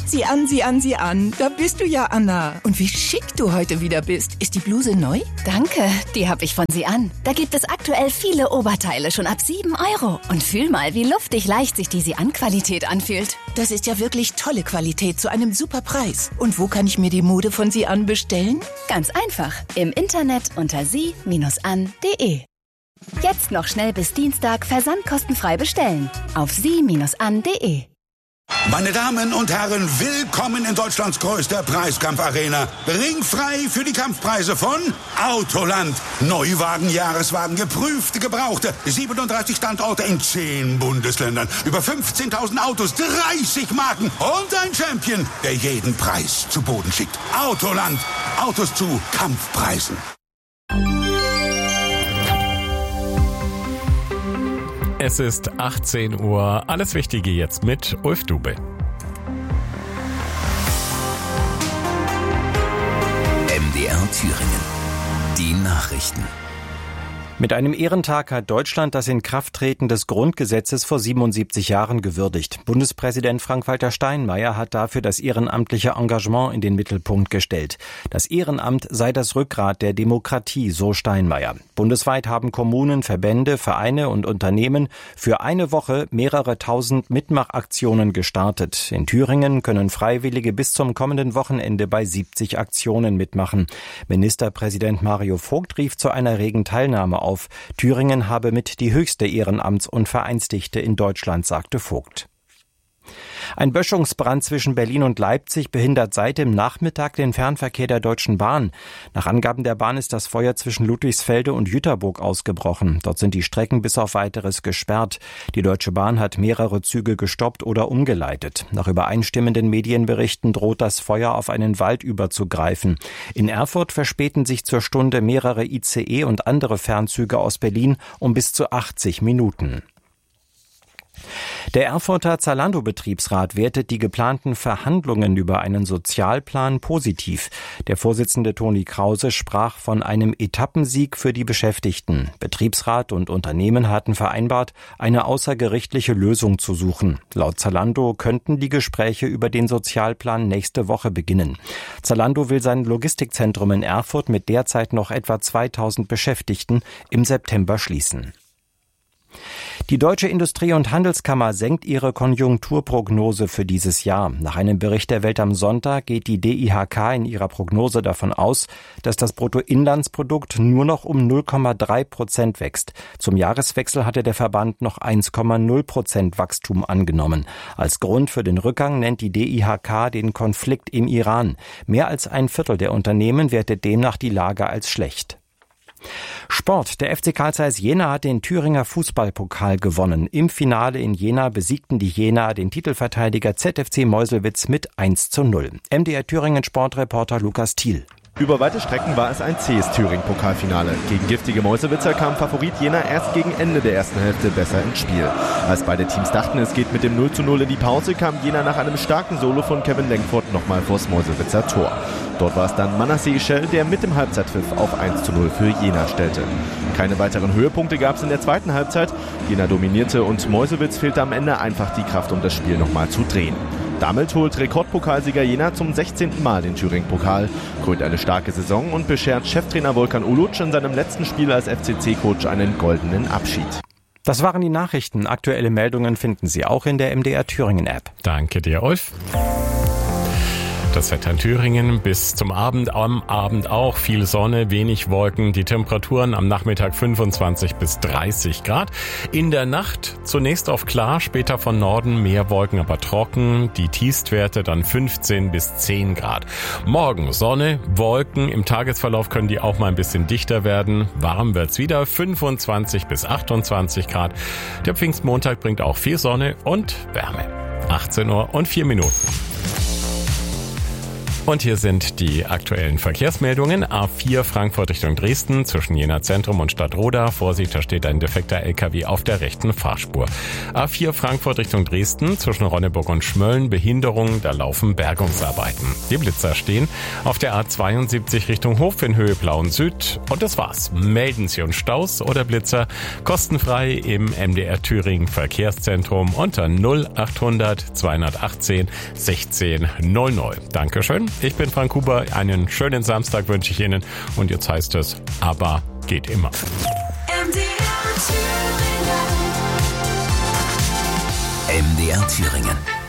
Sieh an, sieh an, sieh an. Da bist du ja, Anna. Und wie schick du heute wieder bist. Ist die Bluse neu? Danke, die habe ich von Sie an. Da gibt es aktuell viele Oberteile schon ab 7 €. Und fühl mal, wie luftig leicht sich die Sie-an-Qualität anfühlt. Das ist ja wirklich tolle Qualität zu einem super Preis. Und wo kann ich mir die Mode von Sie an bestellen? Ganz einfach. Im Internet unter sie-an.de. Jetzt noch schnell bis Dienstag versandkostenfrei bestellen. Auf sie-an.de. Meine Damen und Herren, willkommen in Deutschlands größter Preiskampfarena. Ringfrei für die Kampfpreise von Autoland. Neuwagen, Jahreswagen, geprüfte, gebrauchte. 37 Standorte in 10 Bundesländern. Über 15.000 Autos, 30 Marken und ein Champion, der jeden Preis zu Boden schickt. Autoland. Autos zu Kampfpreisen. Es ist 18 Uhr. Alles Wichtige jetzt mit Ulf Dube. MDR Thüringen. Die Nachrichten. Mit einem Ehrentag hat Deutschland das Inkrafttreten des Grundgesetzes vor 77 Jahren gewürdigt. Bundespräsident Frank-Walter Steinmeier hat dafür das ehrenamtliche Engagement in den Mittelpunkt gestellt. Das Ehrenamt sei das Rückgrat der Demokratie, so Steinmeier. Bundesweit haben Kommunen, Verbände, Vereine und Unternehmen für eine Woche mehrere tausend Mitmachaktionen gestartet. In Thüringen können Freiwillige bis zum kommenden Wochenende bei 70 Aktionen mitmachen. Ministerpräsident Mario Vogt rief zu einer regen Teilnahme auf. Thüringen habe mit die höchste Ehrenamts- und Vereinsdichte in Deutschland, sagte Vogt. Ein Böschungsbrand zwischen Berlin und Leipzig behindert seit dem Nachmittag den Fernverkehr der Deutschen Bahn. Nach Angaben der Bahn ist das Feuer zwischen Ludwigsfelde und Jüterburg ausgebrochen. Dort sind die Strecken bis auf Weiteres gesperrt. Die Deutsche Bahn hat mehrere Züge gestoppt oder umgeleitet. Nach übereinstimmenden Medienberichten droht das Feuer auf einen Wald überzugreifen. In Erfurt verspäten sich zur Stunde mehrere ICE und andere Fernzüge aus Berlin um bis zu 80 Minuten. Der Erfurter Zalando-Betriebsrat wertet die geplanten Verhandlungen über einen Sozialplan positiv. Der Vorsitzende Toni Krause sprach von einem Etappensieg für die Beschäftigten. Betriebsrat und Unternehmen hatten vereinbart, eine außergerichtliche Lösung zu suchen. Laut Zalando könnten die Gespräche über den Sozialplan nächste Woche beginnen. Zalando will sein Logistikzentrum in Erfurt mit derzeit noch etwa 2000 Beschäftigten im September schließen. Die Deutsche Industrie- und Handelskammer senkt ihre Konjunkturprognose für dieses Jahr. Nach einem Bericht der Welt am Sonntag geht die DIHK in ihrer Prognose davon aus, dass das Bruttoinlandsprodukt nur noch um 0,3% wächst. Zum Jahreswechsel hatte der Verband noch 1,0% Wachstum angenommen. Als Grund für den Rückgang nennt die DIHK den Konflikt im Iran. Mehr als ein Viertel der Unternehmen wertet demnach die Lage als schlecht. Sport. Der FC Carl Zeiss Jena hat den Thüringer Fußballpokal gewonnen. Im Finale in Jena besiegten die Jenaer den Titelverteidiger ZFC Meuselwitz mit 1:0. MDR Thüringen Sportreporter Lukas Thiel. Über weite Strecken war es ein zähes Thüringen-Pokalfinale. Gegen giftige Meuselwitzer kam Favorit Jena erst gegen Ende der ersten Hälfte besser ins Spiel. Als beide Teams dachten, es geht mit dem 0:0 in die Pause, kam Jena nach einem starken Solo von Kevin Lenkford nochmal vors Meuselwitzer Tor. Dort war es dann Manasseh Ischel, der mit dem Halbzeitpfiff auf 1:0 für Jena stellte. Keine weiteren Höhepunkte gab es in der zweiten Halbzeit. Jena dominierte und Meuselwitz fehlte am Ende einfach die Kraft, um das Spiel nochmal zu drehen. Damit holt Rekordpokalsieger Jena zum 16. Mal den Thüringen-Pokal, krönt eine starke Saison und beschert Cheftrainer Volkan Uluc in seinem letzten Spiel als FCC-Coach einen goldenen Abschied. Das waren die Nachrichten. Aktuelle Meldungen finden Sie auch in der MDR Thüringen-App. Danke dir, Ulf. Das Wetter in Thüringen bis zum Abend, am Abend auch viel Sonne, wenig Wolken, die Temperaturen am Nachmittag 25 bis 30 Grad. In der Nacht zunächst auf klar, später von Norden mehr Wolken, aber trocken, die Tiefstwerte dann 15 bis 10 Grad. Morgen Sonne, Wolken, im Tagesverlauf können die auch mal ein bisschen dichter werden. Warm wird's wieder, 25 bis 28 Grad. Der Pfingstmontag bringt auch viel Sonne und Wärme. 18 Uhr und 4 Minuten. Und hier sind die aktuellen Verkehrsmeldungen. A4 Frankfurt Richtung Dresden zwischen Jena Zentrum und Stadtroda. Vorsicht, da steht ein defekter LKW auf der rechten Fahrspur. A4 Frankfurt Richtung Dresden zwischen Ronneburg und Schmölln. Behinderung, da laufen Bergungsarbeiten. Die Blitzer stehen auf der A72 Richtung Hof in Höhe Plauen Süd. Und das war's. Melden Sie uns Staus oder Blitzer kostenfrei im MDR Thüringen Verkehrszentrum unter 0800 218 16 00. Dankeschön. Ich bin Frank Huber. Einen schönen Samstag wünsche ich Ihnen. Und jetzt heißt es, aber geht immer. MDR Thüringen.